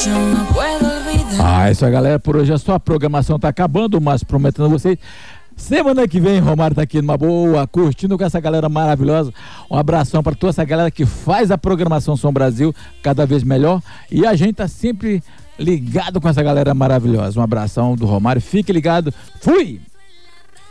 Ah, isso aí, galera, por hoje a sua programação tá acabando, mas prometendo a vocês, semana que vem Romário tá aqui numa boa, curtindo com essa galera maravilhosa. Um abração para toda essa galera que faz a programação Som Brasil cada vez melhor, e a gente tá sempre ligado com essa galera maravilhosa. Um abração do Romário, fique ligado, fui!